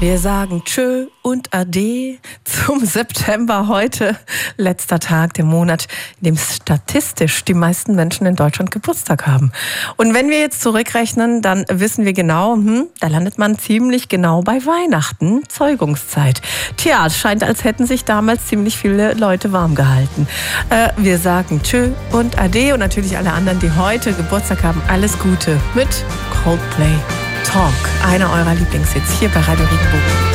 Wir sagen Tschö und Ade zum September. Heute letzter Tag, der Monat, in dem statistisch die meisten Menschen in Deutschland Geburtstag haben. Und wenn wir jetzt zurückrechnen, dann wissen wir genau, da landet man ziemlich genau bei Weihnachten, Zeugungszeit. Tja, es scheint, als hätten sich damals ziemlich viele Leute warm gehalten. Wir sagen Tschö und Ade und natürlich alle anderen, die heute Geburtstag haben, alles Gute mit Coldplay. Talk, einer eurer Lieblingshits hier bei Radio Regenbogen.